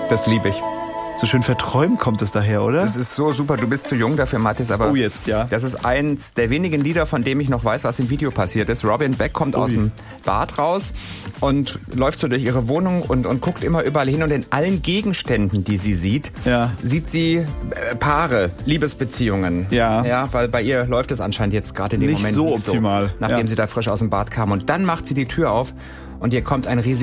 Das liebe ich. So schön verträumt kommt es daher, oder? Das ist so super. Du bist zu jung dafür, Mathis, aber jetzt, ja. Das ist eins der wenigen Lieder, von dem ich noch weiß, was im Video passiert ist. Robin Beck kommt aus dem Bad raus und läuft so durch ihre Wohnung und guckt immer überall hin. Und in allen Gegenständen, die sie sieht, sieht sie Paare, Liebesbeziehungen. Ja, weil bei ihr läuft es anscheinend jetzt gerade in dem Moment nicht so optimal. Nachdem sie da frisch aus dem Bad kam. Und dann macht sie die Tür auf und ihr kommt ein riesiges